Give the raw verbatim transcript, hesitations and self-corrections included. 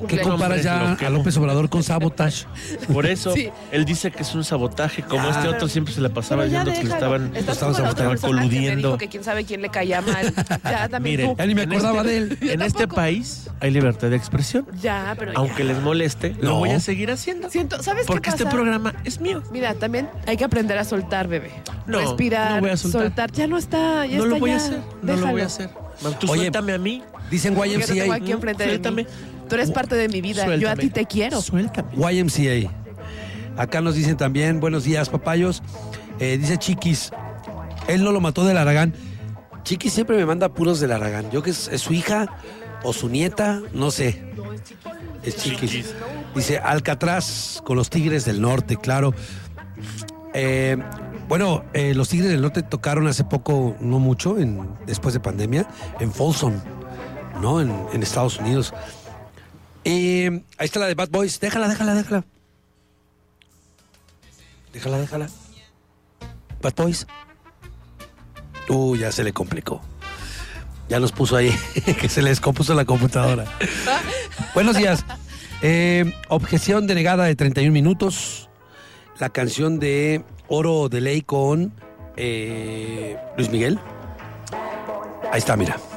¿Qué comparas ya a López Obrador con Sabotage? Por eso, Sí. él dice que es un sabotaje, como Ya, este pero- otro siempre se le pasaba Pero ya diciendo que le déjalo. estaban, Estás estaban como la otra estaban persona que me coludiendo. dijo que quién sabe quién le caía mal. Ya también Miren, tú. Ya ni me en acordaba este- de él. En este país hay libertad de expresión. Ya, pero ya. Aunque les moleste, No. lo voy a seguir haciendo. Siento, ¿sabes Porque qué pasa? este programa es mío. Mira, también hay que aprender a soltar, bebé. No, Respirar, no voy a soltar. Ya no está, ya No está lo voy ya. a hacer. No Déjalo. lo voy a hacer. Tú Oye, suéltame a mí. Dicen Porque te tengo Y M C aquí A. enfrente de Suéltame. mí. Tú eres parte de mi vida. Yo a Suéltame. ti te quiero. Suéltame. Y M C A. Acá nos dicen también, buenos días, papayos. Eh, dice Chiquis, él no lo mató del Aragán. Chiquis siempre me manda puros del Aragán. Yo que es, es su hija o su nieta, no sé. Es Chiquis. Dice Alcatraz con los Tigres del Norte, claro. Eh, bueno, eh, los Tigres del Norte tocaron hace poco, no mucho, en, después de pandemia, en Folsom, ¿no? En, en Estados Unidos. Eh, ahí está la de Bad Boys. Déjala, déjala, déjala. Déjala, déjala. Bad Boys. Uh, ya se le complicó. Ya nos puso ahí que se le descompuso la computadora. Buenos días. Eh, objeción denegada de treinta y un minutos. La canción de Oro de Ley con eh, Luis Miguel. Ahí está, mira.